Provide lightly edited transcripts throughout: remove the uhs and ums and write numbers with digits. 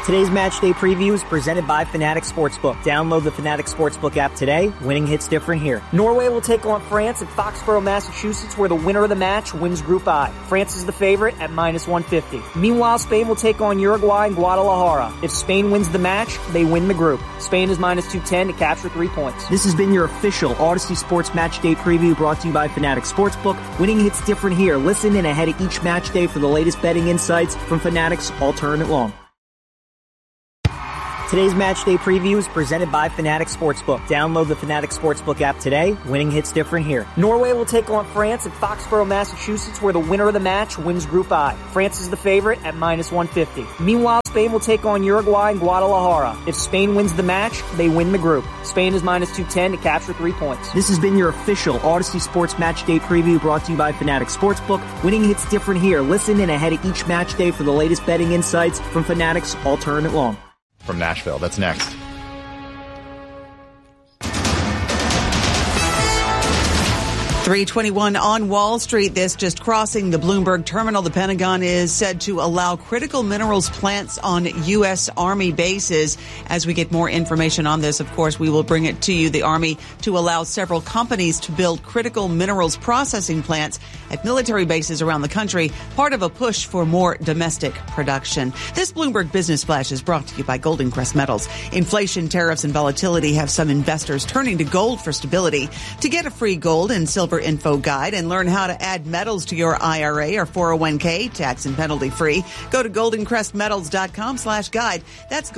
Today's match day preview is presented by Fanatics Sportsbook. Download the Fanatics Sportsbook app today. Winning hits different here. Norway will take on France at Foxborough, Massachusetts, where the winner of the match wins Group I. France is the favorite at -150. Meanwhile, Spain will take on Uruguay in Guadalajara. If Spain wins the match, they win the group. Spain is -210 to capture 3 points. This has been your official Odyssey Sports Match Day preview brought to you by Fanatics Sportsbook. Winning hits different here. Listen in ahead of each match day for the latest betting insights from Fanatics all tournament long. Today's match day preview is presented by Fanatics Sportsbook. Download the Fanatics Sportsbook app today. Winning hits different here. Norway will take on France at Foxborough, Massachusetts, where the winner of the match wins Group I. France is the favorite at -150. Meanwhile, Spain will take on Uruguay in Guadalajara. If Spain wins the match, they win the group. Spain is -210 to capture 3 points. This has been your official Odyssey Sports Match Day preview brought to you by Fanatics Sportsbook. Winning hits different here. Listen in ahead of each match day for the latest betting insights from Fanatics all tournament long. From Nashville. That's next. 3:21 on Wall Street. This just crossing the Bloomberg terminal. The Pentagon is said to allow critical minerals plants on U.S. Army bases. As we get more information on this, of course, we will bring it to you. The Army to allow several companies to build critical minerals processing plants at military bases around the country, part of a push for more domestic production. This Bloomberg Business Flash is brought to you by Golden Crest Metals. Inflation, tariffs, and volatility have some investors turning to gold for stability. To get a free gold and silver info guide and learn how to add metals to your IRA or 401k, tax and penalty free, go to goldencrestmetals.com/guide. That's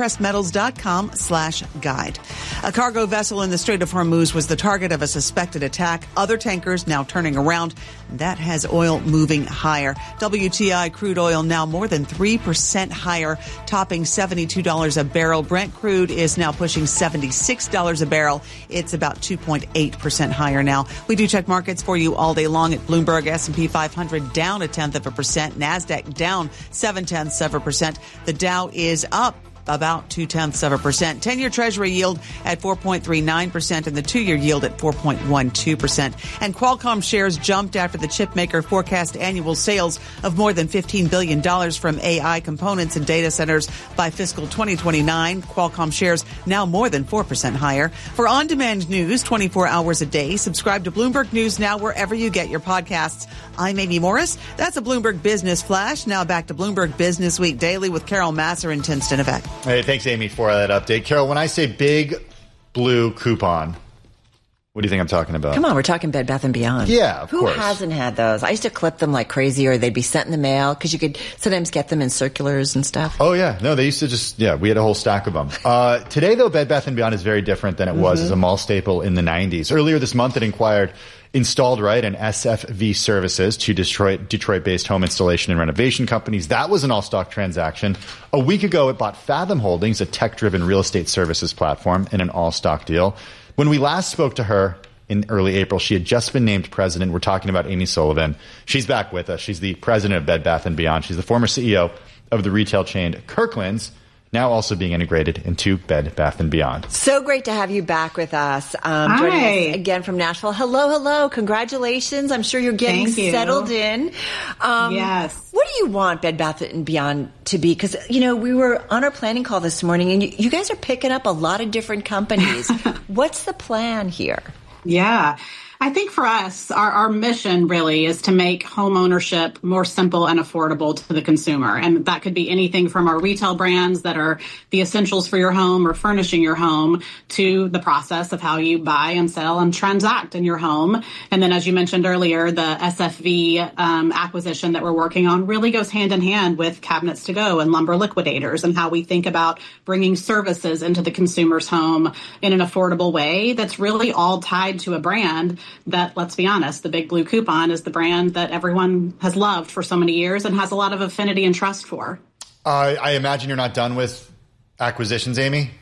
goldencrestmetals.com/guide. A cargo vessel in the Strait of Hormuz was the target of a suspected attack. Other tankers now turning around. That has oil moving higher. WTI crude oil now more than 3% higher, topping $72 a barrel. Brent crude is now pushing $76 a barrel. It's about 2.8% higher now. We do check markets for you all day long at Bloomberg. S&P 500 down 0.1%. NASDAQ down 0.7%. The Dow is up about 0.2%. 10-year Treasury yield at 4.39% and the 2-year yield at 4.12%. And Qualcomm shares jumped after the chip maker forecast annual sales of more than $15 billion from AI components and data centers by fiscal 2029. Qualcomm shares now more than 4% higher. For on-demand news 24 hours a day, subscribe to Bloomberg News Now wherever you get your podcasts. I'm Amy Morris. That's a Bloomberg Business Flash. Now back to Bloomberg Business Week Daily with Carol Masser and Tim Stinovec. Hey, thanks, Amy, for that update. Carol, when I say big blue coupon, what do you think I'm talking about? Come on, we're talking Bed Bath & Beyond. Yeah, of course. Who hasn't had those? I used to clip them like crazy, or they'd be sent in the mail because you could sometimes get them in circulars and stuff. Oh, yeah. No, they used to just, we had a whole stack of them. Today, though, Bed Bath & Beyond is very different than it was as a mall staple in the 90s. Earlier this month, it installed an SFV Services to Detroit-based home installation and renovation companies. That was an all-stock transaction. A week ago, it bought Fathom Holdings, a tech-driven real estate services platform, in an all-stock deal. When we last spoke to her in early April, she had just been named president. We're talking about Amy Sullivan. She's back with us. She's the president of Bed Bath & Beyond. She's the former CEO of the retail chain Kirkland's, now also being integrated into Bed Bath & Beyond. So great to have you back with us. Joining us again from Nashville. Hello. Congratulations. I'm sure you're getting settled in. Yes. What do you want Bed Bath & Beyond to be? Because, we were on our planning call this morning, and you guys are picking up a lot of different companies. What's the plan here? Yeah. I think for us, our mission really is to make home ownership more simple and affordable to the consumer. And that could be anything from our retail brands that are the essentials for your home or furnishing your home to the process of how you buy and sell and transact in your home. And then, as you mentioned earlier, the SFV acquisition that we're working on really goes hand in hand with Cabinets to Go and Lumber Liquidators and how we think about bringing services into the consumer's home in an affordable way that's really all tied to a brand that, let's be honest, the Big Blue Coupon is the brand that everyone has loved for so many years and has a lot of affinity and trust for. I imagine you're not done with acquisitions, Amy?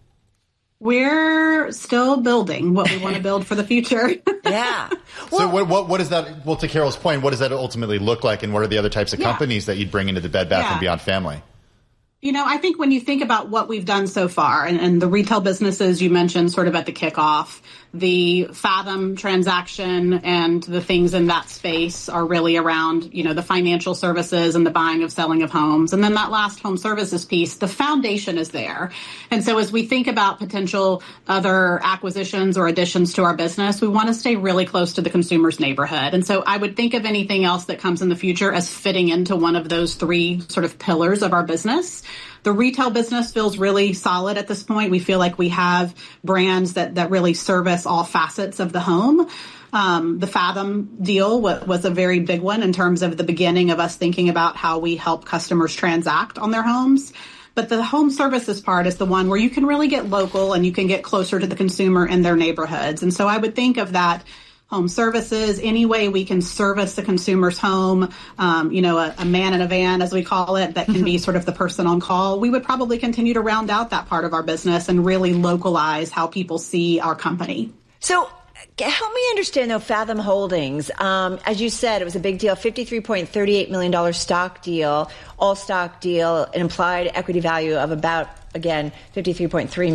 We're still building what we want to build for the future. Yeah. So what is that? Well, to Carol's point, what does that ultimately look like, and what are the other types of companies that you'd bring into the Bed Bath & Beyond family? I think when you think about what we've done so far and the retail businesses you mentioned sort of at the kickoff, The Fathom transaction and the things in that space are really around, the financial services and the buying of selling of homes. And then that last home services piece, the foundation is there. And so as we think about potential other acquisitions or additions to our business, we want to stay really close to the consumer's neighborhood. And so I would think of anything else that comes in the future as fitting into one of those three sort of pillars of our business. The retail business feels really solid at this point. We feel like we have brands that really service all facets of the home. The Fathom deal was a very big one in terms of the beginning of us thinking about how we help customers transact on their homes. But the home services part is the one where you can really get local and you can get closer to the consumer in their neighborhoods. And so I would think of that home services, any way we can service the consumer's home, a man in a van, as we call it, that can be sort of the person on call. We would probably continue to round out that part of our business and really localize how people see our company. So help me understand, though, Fathom Holdings. As you said, it was a big deal, $53.38 million stock deal, all stock deal, an implied equity value of about, again, $53.3